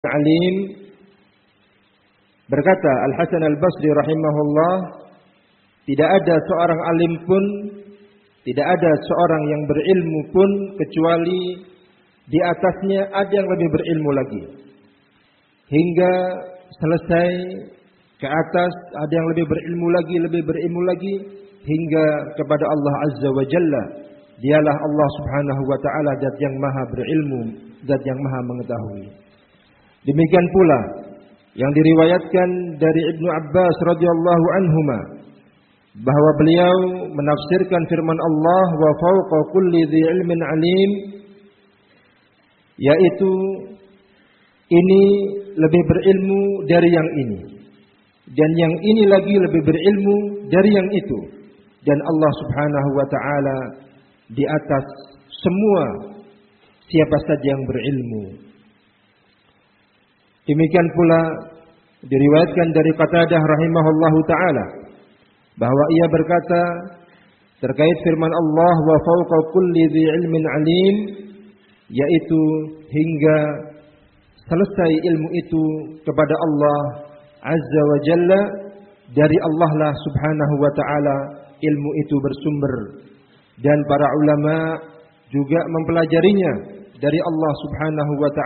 alim. Berkata Al-Hasan Al-Basri rahimahullah, tidak ada seorang alim pun, tidak ada seorang yang berilmu pun kecuali di atasnya ada yang lebih berilmu lagi. Hingga selesai ke atas ada yang lebih berilmu lagi hingga kepada Allah Azza wa Jalla. Dialah Allah Subhanahu wa taala zat yang maha berilmu, zat yang maha mengetahui. Demikian pula yang diriwayatkan dari Ibnu Abbas radhiyallahu anhuma bahwa beliau menafsirkan firman Allah wa fawqa kulli dzi ilmin alim, yaitu ini lebih berilmu dari yang ini dan yang ini lagi lebih berilmu dari yang itu, dan Allah Subhanahu wa taala di atas semua siapa saja yang berilmu. Demikian pula diriwayatkan dari Qatadah rahimahullahu taala bahwa ia berkata terkait firman Allah wa fawqa kulli dzi ilmin alim, yaitu hingga selesai ilmu itu kepada Allah Azza wa Jalla, dari Allah lah Subhanahu wa taala ilmu itu bersumber, dan para ulama juga mempelajarinya dari Allah Subhanahu wa taala.